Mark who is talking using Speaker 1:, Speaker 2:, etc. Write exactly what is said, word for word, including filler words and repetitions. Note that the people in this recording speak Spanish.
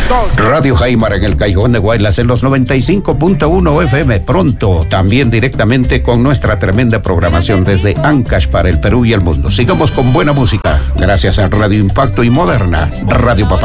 Speaker 1: dos. Radio Jaimar en el Callejón de Guaylas en los noventa y cinco punto uno F M. Pronto, también directamente con nuestra tremenda programación desde Ancash para el Perú y el mundo. Sigamos con buena música. Gracias a Radio Impacto y Moderna, Radio Papá.